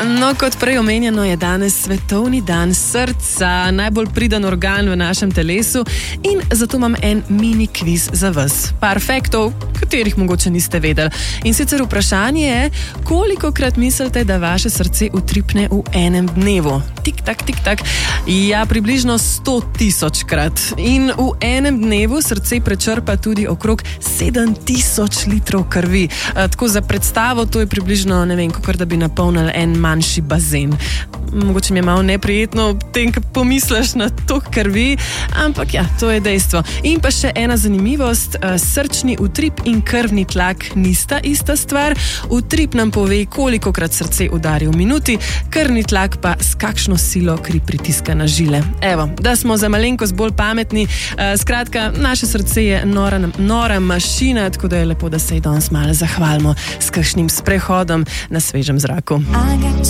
No, kot prej omenjeno, je danes svetovni dan srca, najbolj priden organ v našem telesu, in zato imam en mini kviz za vas. Par faktov, katerih mogoče niste vedeli. In sicer vprašanje je, kolikokrat mislite, da vaše srce utripne v enem dnevu? Tik tak, tik tak. Ja, približno 100.000-krat. In v enem dnevu srce prečrpa tudi okrog 7.000 litrov krvi. Tako za predstavo, to je približno, ne vem, kakor da bi napolnili en manjši bazen. Mogoče mi je malo neprijetno ob tem, ko pomisliš na tok krvi, ampak ja, to je dejstvo. In pa še ena zanimivost, srčni utrip in krvni tlak nista ista stvar. Utrip nam pove, kolikokrat srce udari v minuti, krvni tlak pa s kakšno silo kri pritiska na žile. Evo, da smo za malenkost bolj pametni, skratka, naše srce je nora mašina, tako da je lepo, da se ji danes malo zahvalimo s kakšnim sprehodom na svežem zraku.